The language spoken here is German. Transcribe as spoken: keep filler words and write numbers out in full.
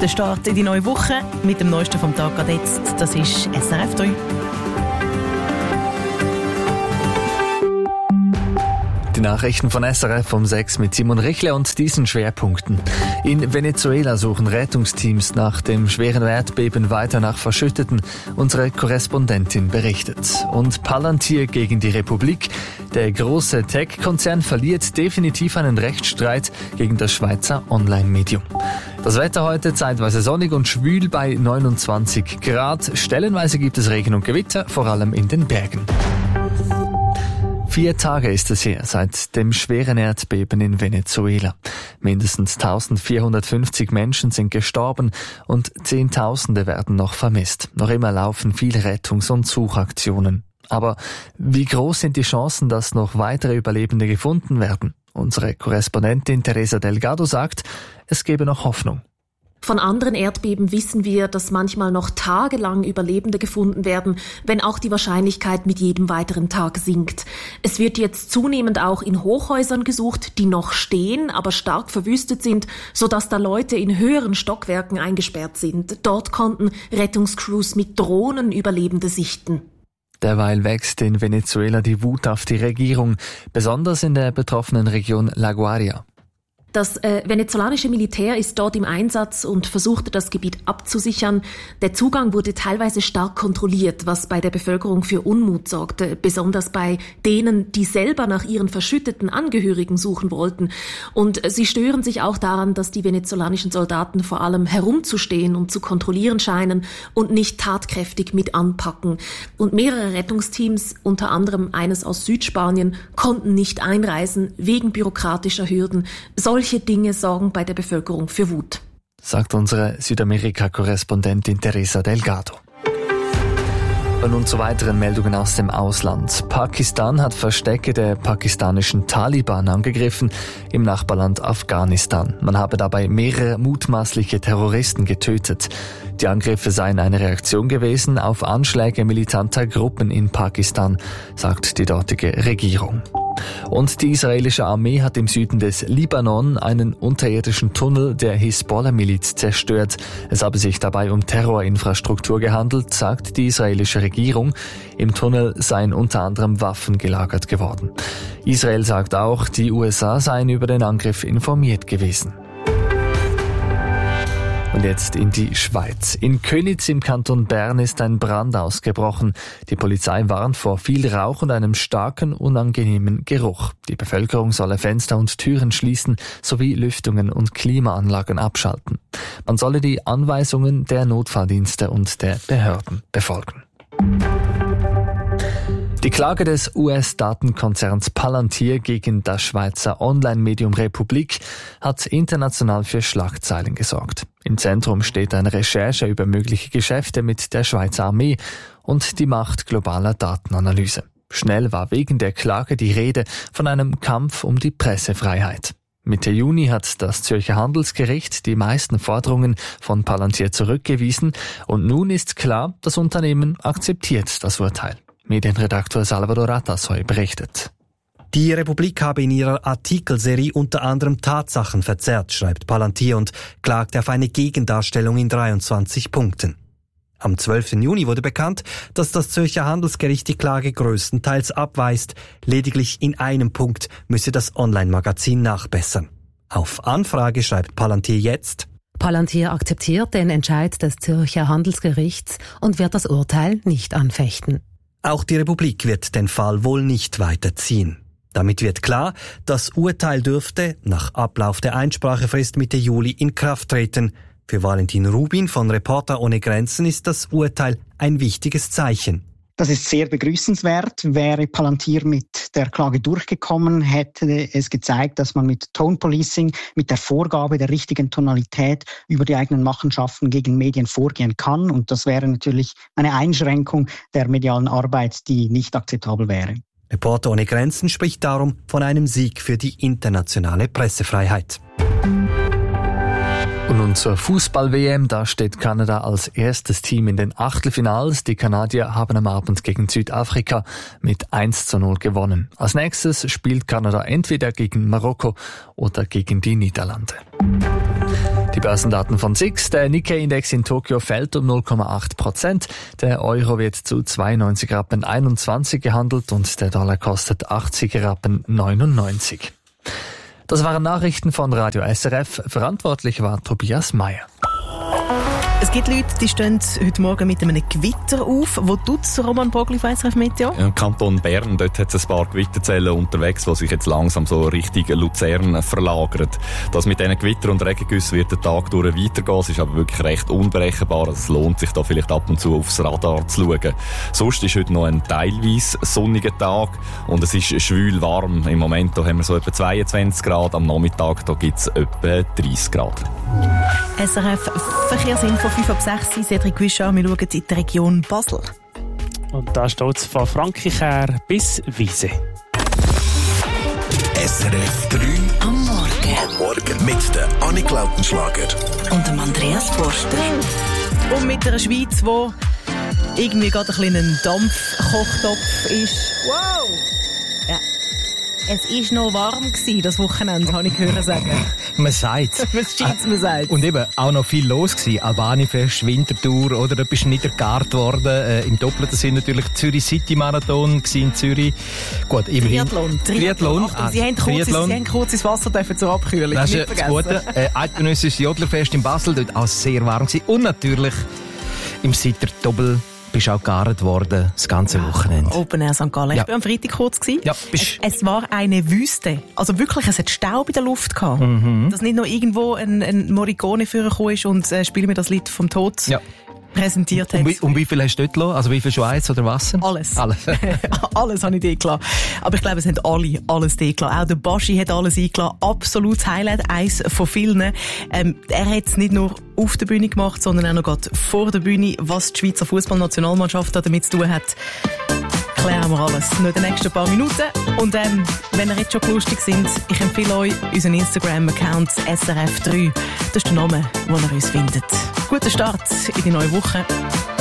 der Start in die neue Woche mit dem Neuesten vom Tag gerade jetzt. Das ist S R F drei. Die Nachrichten von S R F um sechs mit Simon Richle und diesen Schwerpunkten. In Venezuela suchen Rettungsteams nach dem schweren Erdbeben weiter nach Verschütteten. Unsere Korrespondentin berichtet. Und Palantir gegen die Republik. Der große Tech-Konzern verliert definitiv einen Rechtsstreit gegen das Schweizer Online-Medium. Das Wetter heute zeitweise sonnig und schwül bei neunundzwanzig Grad. Stellenweise gibt es Regen und Gewitter, vor allem in den Bergen. Vier Tage ist es her seit dem schweren Erdbeben in Venezuela. Mindestens eintausendvierhundertfünfzig Menschen sind gestorben und Zehntausende werden noch vermisst. Noch immer laufen viele Rettungs- und Suchaktionen. Aber wie groß sind die Chancen, dass noch weitere Überlebende gefunden werden? Unsere Korrespondentin Teresa Delgado sagt, es gebe noch Hoffnung. Von anderen Erdbeben wissen wir, dass manchmal noch tagelang Überlebende gefunden werden, wenn auch die Wahrscheinlichkeit mit jedem weiteren Tag sinkt. Es wird jetzt zunehmend auch in Hochhäusern gesucht, die noch stehen, aber stark verwüstet sind, sodass da Leute in höheren Stockwerken eingesperrt sind. Dort konnten Rettungscrews mit Drohnen Überlebende sichten. Derweil wächst in Venezuela die Wut auf die Regierung, besonders in der betroffenen Region La Guaria. Das äh, venezolanische Militär ist dort im Einsatz und versuchte, das Gebiet abzusichern. Der Zugang wurde teilweise stark kontrolliert, was bei der Bevölkerung für Unmut sorgte, besonders bei denen, die selber nach ihren verschütteten Angehörigen suchen wollten. Und sie stören sich auch daran, dass die venezolanischen Soldaten vor allem herumzustehen und zu kontrollieren scheinen und nicht tatkräftig mit anpacken. Und mehrere Rettungsteams, unter anderem eines aus Südspanien, konnten nicht einreisen wegen bürokratischer Hürden. Solche Solche Dinge sorgen bei der Bevölkerung für Wut, sagt unsere Südamerika-Korrespondentin Teresa Delgado. Und nun zu weiteren Meldungen aus dem Ausland. Pakistan hat Verstecke der pakistanischen Taliban angegriffen im Nachbarland Afghanistan. Man habe dabei mehrere mutmaßliche Terroristen getötet. Die Angriffe seien eine Reaktion gewesen auf Anschläge militanter Gruppen in Pakistan, sagt die dortige Regierung. Und die israelische Armee hat im Süden des Libanon einen unterirdischen Tunnel der Hisbollah-Miliz zerstört. Es habe sich dabei um Terrorinfrastruktur gehandelt, sagt die israelische Regierung. Im Tunnel seien unter anderem Waffen gelagert geworden. Israel sagt auch, die U S A seien über den Angriff informiert gewesen. Und jetzt in die Schweiz. In Köniz im Kanton Bern ist ein Brand ausgebrochen. Die Polizei warnt vor viel Rauch und einem starken, unangenehmen Geruch. Die Bevölkerung solle Fenster und Türen schließen sowie Lüftungen und Klimaanlagen abschalten. Man solle die Anweisungen der Notfalldienste und der Behörden befolgen. Die Klage des U S-Datenkonzerns Palantir gegen das Schweizer Online-Medium Republik hat international für Schlagzeilen gesorgt. Im Zentrum steht eine Recherche über mögliche Geschäfte mit der Schweizer Armee und die Macht globaler Datenanalyse. Schnell war wegen der Klage die Rede von einem Kampf um die Pressefreiheit. Mitte Juni hat das Zürcher Handelsgericht die meisten Forderungen von Palantir zurückgewiesen und nun ist klar, das Unternehmen akzeptiert das Urteil. Medienredaktor Salvador Ratassoy berichtet. Die Republik habe in ihrer Artikelserie unter anderem Tatsachen verzerrt, schreibt Palantir und klagt auf eine Gegendarstellung in dreiundzwanzig Punkten. Am zwölften Juni wurde bekannt, dass das Zürcher Handelsgericht die Klage größtenteils abweist. Lediglich in einem Punkt müsse das Online-Magazin nachbessern. Auf Anfrage schreibt Palantir jetzt: Palantir akzeptiert den Entscheid des Zürcher Handelsgerichts und wird das Urteil nicht anfechten. Auch die Republik wird den Fall wohl nicht weiterziehen. Damit wird klar, das Urteil dürfte nach Ablauf der Einsprachefrist Mitte Juli in Kraft treten. Für Valentin Rubin von Reporter ohne Grenzen ist das Urteil ein wichtiges Zeichen. Das ist sehr begrüßenswert. Wäre Palantir mit der Klage durchgekommen, hätte es gezeigt, dass man mit Tone Policing, mit der Vorgabe der richtigen Tonalität über die eigenen Machenschaften gegen Medien vorgehen kann. Und das wäre natürlich eine Einschränkung der medialen Arbeit, die nicht akzeptabel wäre. Reporter ohne Grenzen spricht darum von einem Sieg für die internationale Pressefreiheit. Und nun zur Fußball-W M. Da steht Kanada als erstes Team in den Achtelfinals. Die Kanadier haben am Abend gegen Südafrika mit eins zu null gewonnen. Als nächstes spielt Kanada entweder gegen Marokko oder gegen die Niederlande. Die Börsendaten von S I X. Der Nikkei-Index in Tokio fällt um null Komma acht Prozent. Der Euro wird zu zweiundneunzig Rappen einundzwanzig gehandelt und der Dollar kostet achtzig Rappen neunundneunzig. Das waren Nachrichten von Radio S R F. Verantwortlich war Tobias Meyer. Es gibt Leute, die stehen heute Morgen mit einem Gewitter auf. Wo tut's, Roman Bogli von S R F Meteo? Im Kanton Bern, dort hat es ein paar Gewitterzellen unterwegs, die sich jetzt langsam so Richtung Luzern verlagern. Das mit diesen Gewitter- und Regengüssen wird den Tag durch weitergehen. Es ist aber wirklich recht unberechenbar. Es lohnt sich da vielleicht ab und zu aufs Radar zu schauen. Sonst ist heute noch ein teilweise sonniger Tag und es ist schwül warm. Im Moment da haben wir so etwa zweiundzwanzig Grad. Am Nachmittag da gibt es etwa dreißig Grad. S R F Verkehrsinfo fünf ab sechs, Cedric Guichard, wir schauen in die Region Basel. Und da steht es von Frankreich her bis Wiese. S R F drei am Morgen. Am Morgen mit der Annik Lautenschlager Und dem Andreas Forster. Und mit einer Schweiz, die irgendwie gerade ein bisschen ein Dampfkochtopf ist. Wow! Ja. Es war noch warm gewesen, das Wochenende, habe ich hören sagen. Man sagt Was scheint's mir sagt. Und eben auch noch viel los gewesen. Albanifest, Winterthur oder etwas niedergart worden. Äh, Im doppelten Sinn natürlich Zürich City Marathon in Zürich. Gut, immerhin. Triathlon. Triathlon. Achtung, Sie haben kurz, Triathlon. Sie haben kurz ins Wasser dürfen zur Abkühlung. Das Nicht ist das vergessen. Gute. Äh, Eidgenössisches Jodlerfest in Basel, dort auch sehr warm gewesen. Und natürlich im Sitter Doppel bist auch gegart worden, das ganze Wochenende. Open Air Sankt Gallen. Ja. Ich war am Freitag kurz. Ja, es, es war eine Wüste. Also wirklich, es hat Staub in der Luft gehabt. Mhm. Dass nicht noch irgendwo ein, ein Morricone vorgekommen ist und äh, spielen mir das Lied vom Tod Ja. präsentiert hat. Und wie, und wie viel hast du dort gelassen? Also wie viel Schweiz oder Wasser? Alles. Alles. Alles habe ich dort gelassen. Aber ich glaube, es haben alle alles dort gelassen. Auch der Baschi hat alles eingelassen. Absolutes Highlight, eins von vielen. Ähm, er hat es nicht nur auf der Bühne gemacht, sondern auch noch gerade vor der Bühne, was die Schweizer Fußballnationalmannschaft damit zu tun hat. Klären wir alles. Nur in den nächsten paar Minuten. Und ähm, wenn ihr jetzt schon lustig sind, ich empfehle euch unseren Instagram-Account S R F drei. Das ist der Name, wo ihr uns findet. Guten Start in die neue Woche.